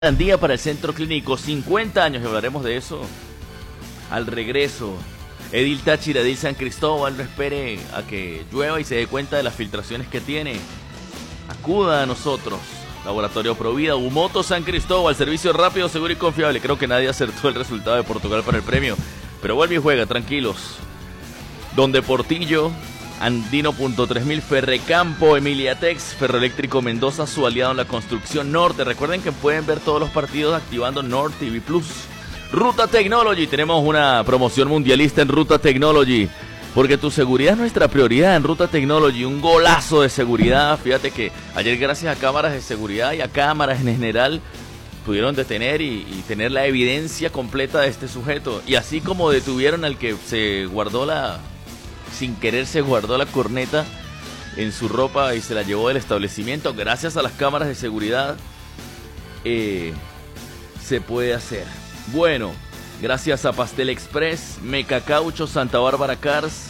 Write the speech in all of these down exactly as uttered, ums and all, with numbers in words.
Día para el Centro Clínico, cincuenta años, y hablaremos de eso al regreso. Edil Táchira, Edil San Cristóbal, no espere a que llueva y se dé cuenta de las filtraciones que tiene. Acuda a nosotros. Laboratorio Provida, Umoto San Cristóbal, servicio rápido, seguro y confiable. Creo que nadie acertó el resultado de Portugal para el premio, pero vuelve y juega, tranquilos. Donde Portillo, Andino punto tres mil, Ferrecampo, Emiliatex, Ferroeléctrico Mendoza, su aliado en la construcción norte. Recuerden que pueden ver todos los partidos activando Norte T V Plus. Ruta Technology, tenemos una promoción mundialista en Ruta Technology, porque tu seguridad es nuestra prioridad en Ruta Technology. Un golazo de seguridad. Fíjate que ayer, gracias a cámaras de seguridad y a cámaras en general, pudieron detener y, y tener la evidencia completa de este sujeto. Y así como detuvieron al que se guardó la... sin querer se guardó la corneta en su ropa y se la llevó del establecimiento, gracias a las cámaras de seguridad eh, se puede hacer. Bueno, gracias a Pastel Express, Meca Caucho, Santa Bárbara Cars,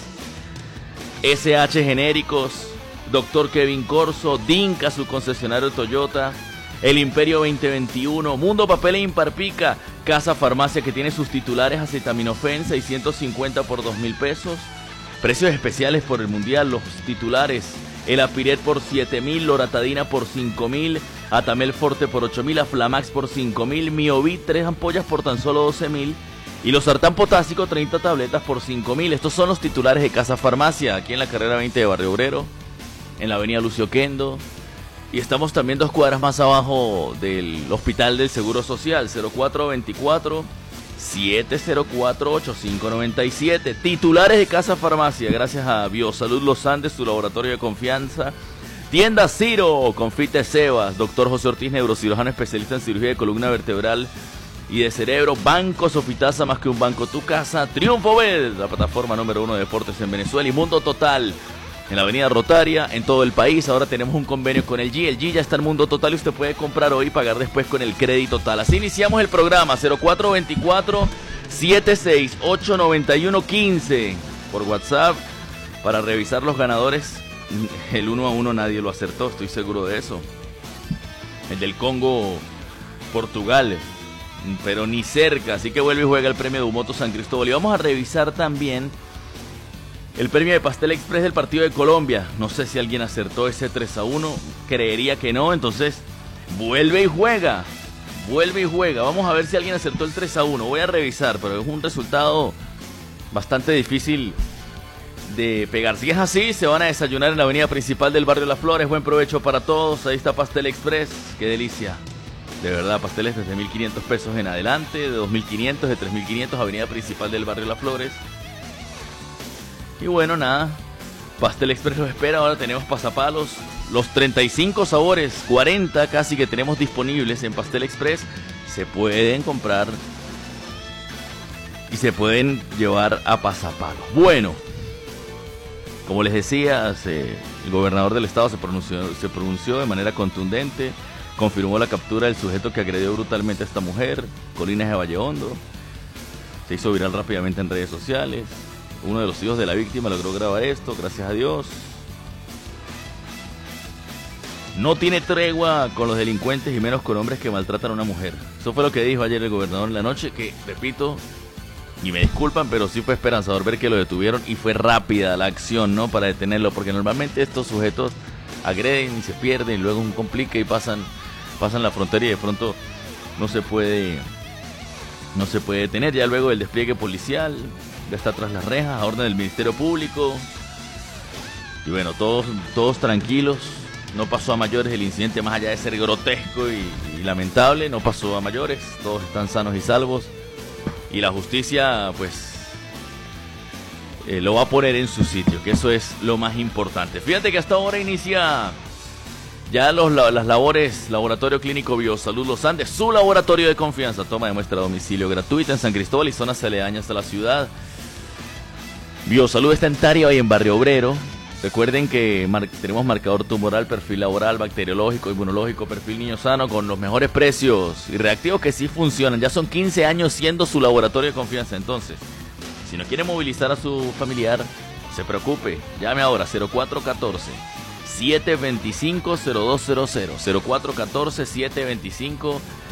S H Genéricos, Doctor Kevin Corso, Dinka, su concesionario Toyota, El Imperio veinte veintiuno, Mundo Papel e Imparpica, Casa Farmacia, que tiene sus titulares acetaminofén seiscientos cincuenta por dos mil pesos. Precios especiales por el Mundial, los titulares: el Apiret por siete mil, Loratadina por cinco mil, Atamel Forte por ocho mil, Aflamax por cinco mil, Miovit tres ampollas por tan solo doce mil y los Sartán Potásico treinta tabletas por cinco mil. Estos son los titulares de Casa Farmacia, aquí en la carrera veinte de Barrio Obrero, en la avenida Lucio Quendo, y estamos también dos cuadras más abajo del Hospital del Seguro Social, cero cuatro veinticuatro, siete cero cuatro, ocho cinco nueve siete. Titulares de Casa Farmacia, gracias a Biosalud Los Andes, su laboratorio de confianza. Tienda Ciro, Confite Sebas, Doctor José Ortiz, neurocirujano especialista en cirugía de columna vertebral y de cerebro. Banco Sofitasa, más que un banco, tu casa. Triunfo Bet, la plataforma número uno de deportes en Venezuela. Y Mundo Total, en la avenida Rotaria, en todo el país. Ahora tenemos un convenio con el G. El G ya está en Mundo Total y usted puede comprar hoy y pagar después con el crédito total. Así iniciamos el programa. Cero cuatro veinticuatro, setenta y seis, ochocientos noventa y uno, quince por WhatsApp para revisar los ganadores. El uno a uno nadie lo acertó, estoy seguro de eso. El del Congo, Portugal, pero ni cerca. Así que vuelve y juega el premio de Umoto San Cristóbal. Y vamos a revisar también el premio de Pastel Express del partido de Colombia. No sé si alguien acertó ese tres a uno. Creería que no. Entonces, vuelve y juega. Vuelve y juega. Vamos a ver si alguien acertó el tres a uno. Voy a revisar, pero es un resultado bastante difícil de pegar. Si es así, se van a desayunar en la avenida principal del barrio Las Flores. Buen provecho para todos. Ahí está Pastel Express. Qué delicia. De verdad, pasteles desde mil quinientos pesos en adelante, de dos mil quinientos, de tres mil quinientos, avenida principal del barrio Las Flores. Y bueno, nada, Pastel Express los espera. Ahora tenemos pasapalos, los treinta y cinco sabores, cuarenta casi que tenemos disponibles en Pastel Express, se pueden comprar y se pueden llevar a pasapalos. Bueno, como les decía, se, el gobernador del estado se pronunció, se pronunció de manera contundente, confirmó la captura del sujeto que agredió brutalmente a esta mujer, Colinas de Valle Hondo. Se hizo viral rápidamente en redes sociales. Uno de los hijos de la víctima logró grabar esto, gracias a Dios. No tiene tregua con los delincuentes y menos con hombres que maltratan a una mujer. Eso fue lo que dijo ayer el gobernador en la noche, que, repito, y me disculpan, pero sí fue esperanzador ver que lo detuvieron y fue rápida la acción, ¿no?, para detenerlo, porque normalmente estos sujetos agreden y se pierden y luego un complica y pasan, pasan la frontera y de pronto no se puede, no se puede detener. Ya luego del despliegue policial, ya está tras las rejas, a orden del Ministerio Público. Y bueno, todos, todos tranquilos. No pasó a mayores el incidente, más allá de ser grotesco y, y lamentable, no pasó a mayores. Todos están sanos y salvos. Y la justicia, pues, eh, lo va a poner en su sitio, que eso es lo más importante. Fíjate que hasta ahora inicia ya los, las labores Laboratorio Clínico Biosalud Los Andes, su laboratorio de confianza. Toma de muestra a domicilio gratuita en San Cristóbal y zonas aledañas a la ciudad. Biosalud está en Taria y en Barrio Obrero. Recuerden que mar tenemos marcador tumoral, perfil laboral, bacteriológico, inmunológico, perfil niño sano, con los mejores precios y reactivos que sí funcionan. Ya son quince años siendo su laboratorio de confianza. Entonces, si no quiere movilizar a su familiar, no se preocupe. Llame ahora cero cuatro uno cuatro, siete dos cinco, cero dos cero cero, cero cuatro uno cuatro, siete dos cinco,